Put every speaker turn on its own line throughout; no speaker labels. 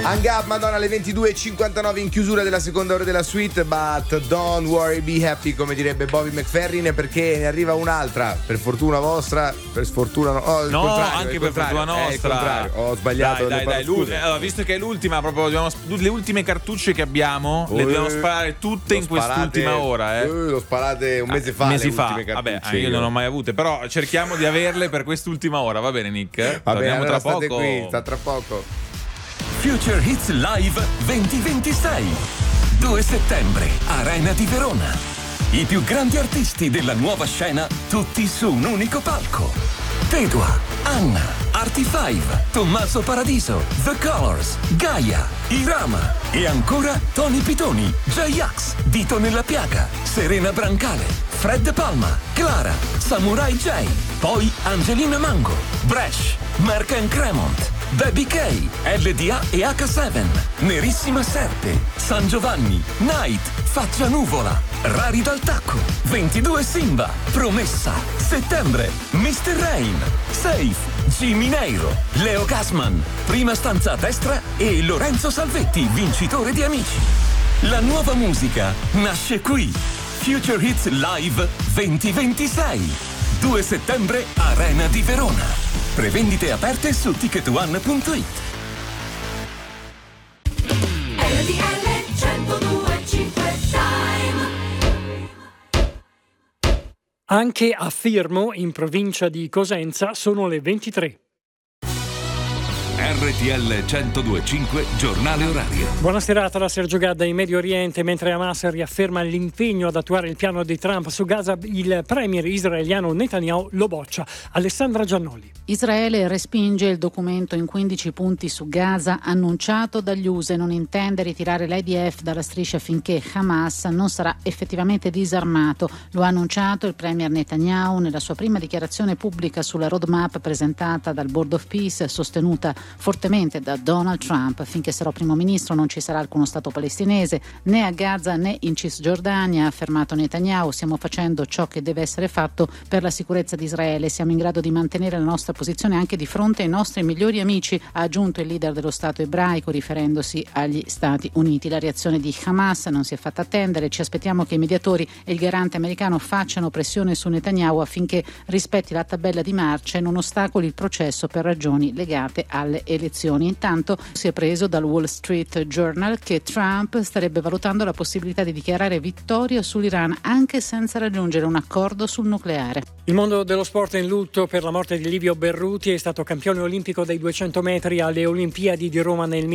Hang Up, Madonna, alle 22.59 in chiusura della seconda ora della suite. But don't worry, be happy, come direbbe Bobby McFerrin, perché ne arriva un'altra. Per fortuna vostra, per sfortuna
no, anche per fortuna nostra.
Ho sbagliato.
Dai, allora, visto che è l'ultima, proprio le ultime cartucce che abbiamo, le dobbiamo sparare tutte in quest'ultima ora.
Lo sparate un mese fa.
Vabbè, io non ho mai avute, però cerchiamo di averle per quest'ultima ora. Va bene, Nick?
Va bene, allora
tra poco.
Qui, sta tra poco.
Future Hits Live 2026, 2 settembre, Arena di Verona. I più grandi artisti della nuova scena, tutti su un unico palco. Tedua, Anna, Artie5, Tommaso Paradiso, The Colors, Gaia, Irama e ancora Tony Pitoni, J-Ax, Dito nella Piaga, Serena Brancale, Fred Palma, Clara, Samurai J, poi Angelina Mango, Bresh, Mark Cremont, Baby K, LDA e H7, Nerissima Serpe, San Giovanni, Night, Faccia Nuvola, Rari dal Tacco, 22 Simba, Promessa, Settembre, Mr. Rain, Safe, Jimmy Neiro, Leo Gassman, Prima Stanza a Destra e Lorenzo Salvetti, vincitore di Amici. La nuova musica nasce qui. Future Hits Live 2026, 2 settembre, Arena di Verona. Prevendite aperte su ticketone.it.
Anche a Firmo, in provincia di Cosenza, sono le 23.
RTL 102.5 Giornale Orario.
Buona serata da Sergio Gadda. In Medio Oriente, mentre Hamas riafferma l'impegno ad attuare il piano di Trump su Gaza, il premier israeliano Netanyahu lo boccia. Alessandra Giannoli.
Israele respinge il documento in 15 punti su Gaza annunciato dagli USA e non intende ritirare l'IDF dalla striscia finché Hamas non sarà effettivamente disarmato. Lo ha annunciato il premier Netanyahu nella sua prima dichiarazione pubblica sulla roadmap presentata dal Board of Peace, sostenuta fortemente da Donald Trump. Finché sarò primo ministro non ci sarà alcuno Stato palestinese né a Gaza né in Cisgiordania, ha affermato Netanyahu. Stiamo facendo ciò che deve essere fatto per la sicurezza di Israele. Siamo in grado di mantenere la nostra posizione anche di fronte ai nostri migliori amici, ha aggiunto il leader dello Stato ebraico riferendosi agli Stati Uniti. La reazione di Hamas non si è fatta attendere. Ci aspettiamo che i mediatori e il garante americano facciano pressione su Netanyahu affinché rispetti la tabella di marcia e non ostacoli il processo per ragioni legate alle elezioni. Intanto si è preso dal Wall Street Journal che Trump starebbe valutando la possibilità di dichiarare vittoria sull'Iran anche senza raggiungere un accordo sul nucleare.
Il mondo dello sport è in lutto per la morte di Livio Berruti. È stato campione olimpico dei 200 metri alle Olimpiadi di Roma nel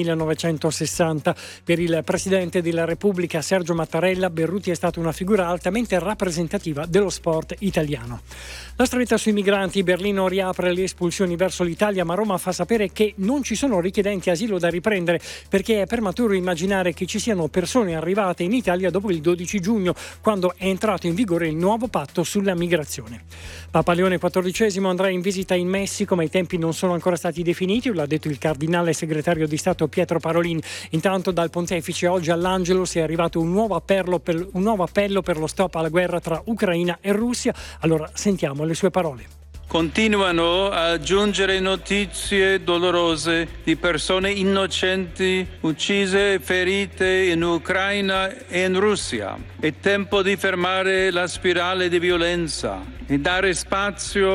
1960. Per il Presidente della Repubblica Sergio Mattarella, Berruti è stata una figura altamente rappresentativa dello sport italiano. La stretta sui migranti. Berlino riapre le espulsioni verso l'Italia, ma Roma fa sapere che non ci sono richiedenti asilo da riprendere perché è prematuro immaginare che ci siano persone arrivate in Italia dopo il 12 giugno, quando è entrato in vigore il nuovo patto sulla migrazione. Papa Leone XIV andrà in visita in Messico, ma i tempi non sono ancora stati definiti, lo ha detto il cardinale segretario di Stato Pietro Parolin. Intanto dal pontefice oggi all'Angelus è arrivato un nuovo appello per lo stop alla guerra tra Ucraina e Russia. Allora sentiamo le sue parole.
Continuano a giungere notizie dolorose di persone innocenti uccise e ferite in Ucraina e in Russia. È tempo di fermare la spirale di violenza e dare spazio